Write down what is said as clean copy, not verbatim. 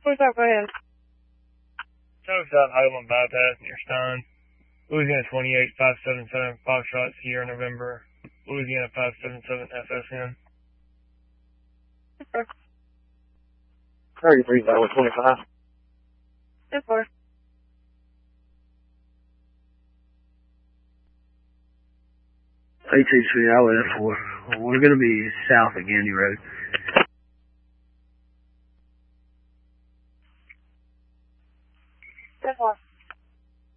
What's up? Go ahead. South Highland Bypass near Stein. Louisiana 28 577 Foxtrot Sierra November. Louisiana 577 FSN. Okay. 33 Valley 25. Yes, sir. ATC, LF4. We're going to be south of Gandy Road.